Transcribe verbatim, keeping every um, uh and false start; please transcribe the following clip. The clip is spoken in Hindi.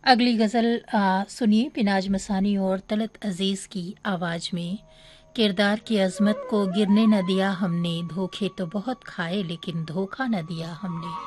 अगली गज़ल आ, सुनिए पिनाज मसानी और तलत अजीज़ की आवाज़ में। किरदार की अजमत को गिरने न दिया हमने, धोखे तो बहुत खाए लेकिन धोखा न दिया हमने।